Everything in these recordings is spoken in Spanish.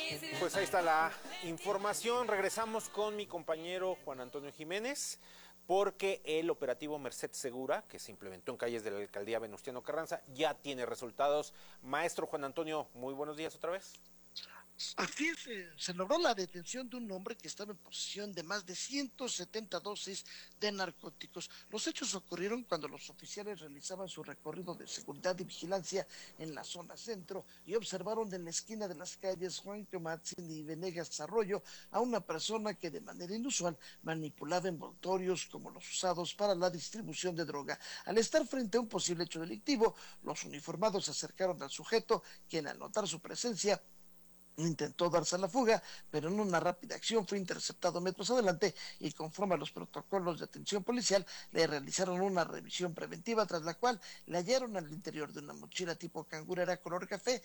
Pues ahí está la información. Regresamos con mi compañero Juan Antonio Jiménez, porque el operativo Merced Segura, que se implementó en calles de la alcaldía Venustiano Carranza, ya tiene resultados. Maestro Juan Antonio, muy buenos días otra vez. Así es, se logró la detención de un hombre que estaba en posesión de más de 170 dosis de narcóticos. Los hechos ocurrieron cuando los oficiales realizaban su recorrido de seguridad y vigilancia en la zona centro y observaron en la esquina de las calles Juan Camatzin y Venegas Arroyo a una persona que de manera inusual manipulaba envoltorios como los usados para la distribución de droga. Al estar frente a un posible hecho delictivo, los uniformados se acercaron al sujeto, quien al notar su presencia intentó darse a la fuga, pero en una rápida acción fue interceptado metros adelante y conforme a los protocolos de atención policial le realizaron una revisión preventiva, tras la cual le hallaron al interior de una mochila tipo cangurera color café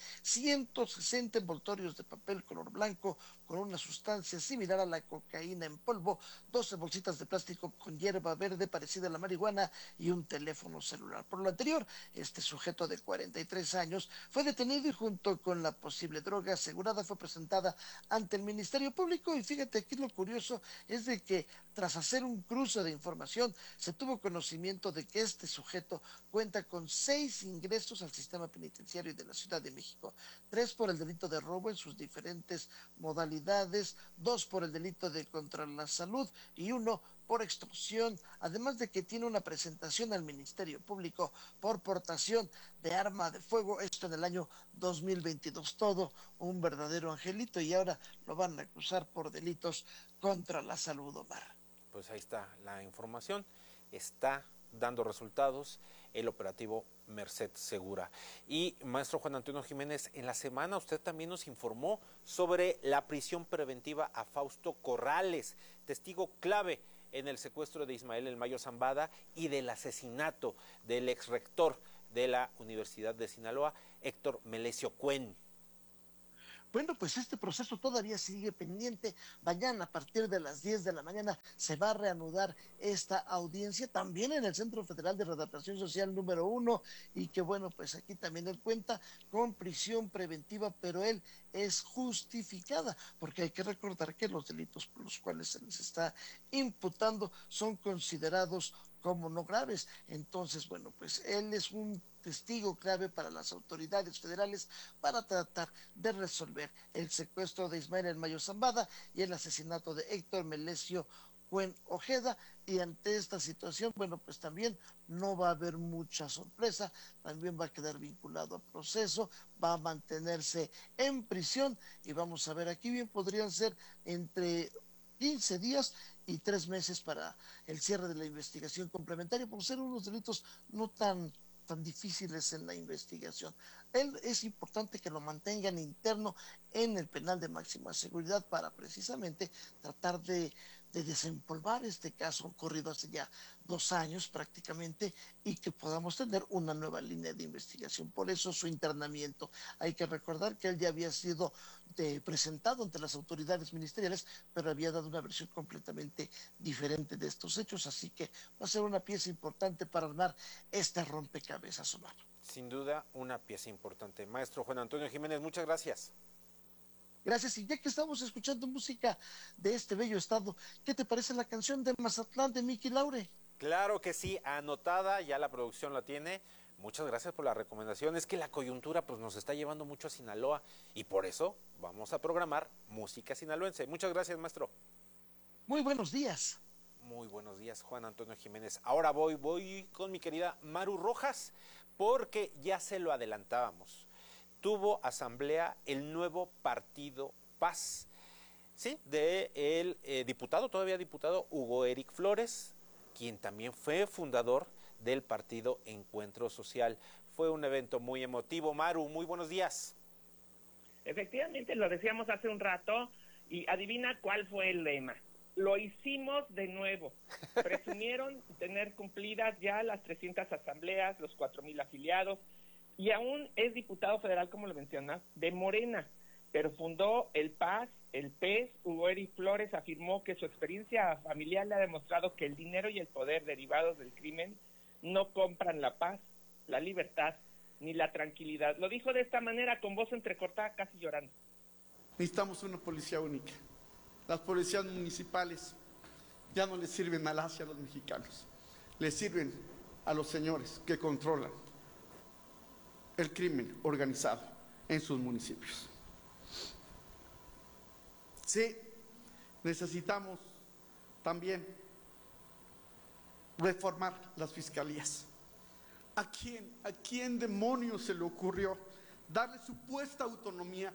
160 envoltorios de papel color blanco con una sustancia similar a la cocaína en polvo, 12 bolsitas de plástico con hierba verde parecida a la marihuana y un teléfono celular. Por lo anterior, este sujeto de 43 años fue detenido y junto con la posible droga asegurada fue presentada ante el Ministerio Público. Y fíjate, aquí lo curioso es de que tras hacer un cruce de información se tuvo conocimiento de que este sujeto cuenta con 6 ingresos al sistema penitenciario de la Ciudad de México, 3 por el delito de robo en sus diferentes modalidades, 2 por el delito de contra la salud y 1 por extorsión, además de que tiene una presentación al Ministerio Público por portación de arma de fuego, esto en el año 2022, todo un verdadero angelito, y ahora lo van a acusar por delitos contra la salud, Omar. Pues ahí está la información, está dando resultados el operativo Merced Segura. Y maestro Juan Antonio Jiménez, en la semana usted también nos informó sobre la prisión preventiva a Fausto Corrales, testigo clave en el secuestro de Ismael El Mayo Zambada y del asesinato del exrector de la Universidad de Sinaloa, Héctor Melesio Cuen. Bueno, pues este proceso todavía sigue pendiente. Mañana a partir de las 10 de la mañana se va a reanudar esta audiencia también en el Centro Federal de Readaptación Social número 1, y que bueno, pues aquí también él cuenta con prisión preventiva, pero él es justificada, porque hay que recordar que los delitos por los cuales se les está imputando son considerados como no graves. Entonces, bueno, pues él es un testigo clave para las autoridades federales para tratar de resolver el secuestro de Ismael El Mayo Zambada y el asesinato de Héctor Melesio Cuen Ojeda. Y ante esta situación, bueno, pues también no va a haber mucha sorpresa, también va a quedar vinculado a proceso, va a mantenerse en prisión, y vamos a ver, aquí bien podrían ser entre 15 días y 3 meses para el cierre de la investigación complementaria, por ser unos delitos no tan difíciles en la investigación. Él es importante que lo mantengan interno en el penal de máxima seguridad para precisamente tratar de desempolvar este caso ocurrido hace ya 2 años prácticamente, y que podamos tener una nueva línea de investigación. Por eso su internamiento. Hay que recordar que él ya había sido presentado ante las autoridades ministeriales, pero había dado una versión completamente diferente de estos hechos, así que va a ser una pieza importante para armar este rompecabezas, Omar. Sin duda, una pieza importante. Maestro Juan Antonio Jiménez, muchas gracias. Gracias, y ya que estamos escuchando música de este bello estado, ¿qué te parece la canción de Mazatlán de Miki Laure? Claro que sí, anotada, ya la producción la tiene. Muchas gracias por la recomendación. Es que la coyuntura pues nos está llevando mucho a Sinaloa y por eso vamos a programar música sinaloense. Muchas gracias, maestro. Muy buenos días. Muy buenos días, Juan Antonio Jiménez. Ahora voy con mi querida Maru Rojas, porque ya se lo adelantábamos. Tuvo asamblea el nuevo partido Paz, sí, de el todavía diputado Hugo Eric Flores, quien también fue fundador del partido Encuentro Social. Fue un evento muy emotivo. Maru, muy buenos días. Efectivamente, lo decíamos hace un rato, y adivina cuál fue el lema. Lo hicimos de nuevo. Presumieron tener cumplidas ya las 300 asambleas, los 4,000 afiliados, y aún es diputado federal, como lo mencionas, de Morena, pero fundó el PAS, el PES. Hugo Eric Flores afirmó que su experiencia familiar le ha demostrado que el dinero y el poder derivados del crimen no compran la paz, la libertad ni la tranquilidad. Lo dijo de esta manera, con voz entrecortada, casi llorando. Necesitamos una policía única. Las policías municipales ya no les sirven al Asia a los mexicanos, les sirven a los señores que controlan el crimen organizado en sus municipios. Sí, necesitamos también reformar las fiscalías. ¿A quién demonios se le ocurrió darle supuesta autonomía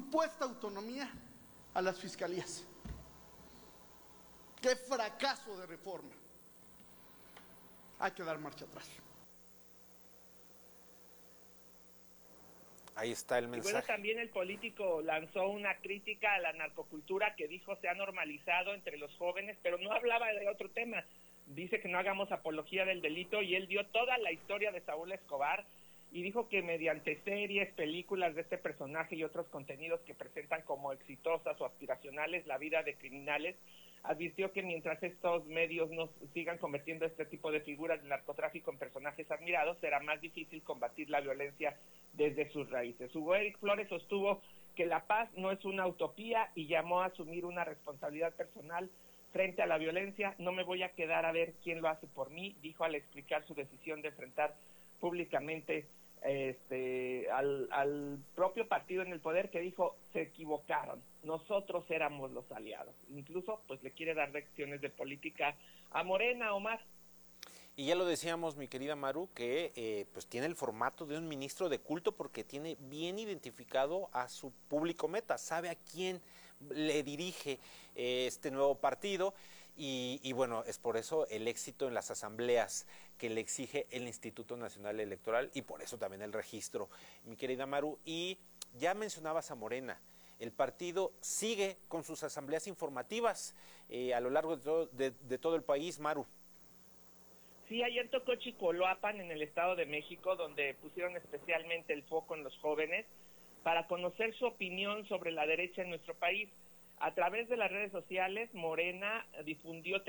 a las fiscalías? ¡Qué fracaso de reforma! Hay que dar marcha atrás. Ahí está el Y mensaje. bueno, también el político lanzó una crítica a la narcocultura que dijo se ha normalizado entre los jóvenes, pero no hablaba de otro tema. Dice que no hagamos apología del delito y él dio toda la historia de Saúl Escobar y dijo que mediante series, películas de este personaje y otros contenidos que presentan como exitosas o aspiracionales la vida de criminales, advirtió que mientras estos medios no sigan convirtiendo este tipo de figuras del narcotráfico en personajes admirados, será más difícil combatir la violencia desde sus raíces. Hugo Eric Flores sostuvo que la paz no es una utopía y llamó a asumir una responsabilidad personal frente a la violencia. No me voy a quedar a ver quién lo hace por mí, dijo al explicar su decisión de enfrentar públicamente al propio partido en el poder, que dijo se equivocaron, nosotros éramos los aliados. Incluso pues le quiere dar lecciones de política a Morena, Omar. Y ya lo decíamos, mi querida Maru, que pues tiene el formato de un ministro de culto porque tiene bien identificado a su público meta, sabe a quién le dirige este nuevo partido y bueno, es por eso el éxito en las asambleas que le exige el Instituto Nacional Electoral y por eso también el registro, mi querida Maru. Y ya mencionabas a Morena. El partido sigue con sus asambleas informativas a lo largo de todo el país, Maru. Sí, ayer tocó Chicoloapan en el Estado de México, donde pusieron especialmente el foco en los jóvenes para conocer su opinión sobre la derecha en nuestro país. A través de las redes sociales, Morena difundió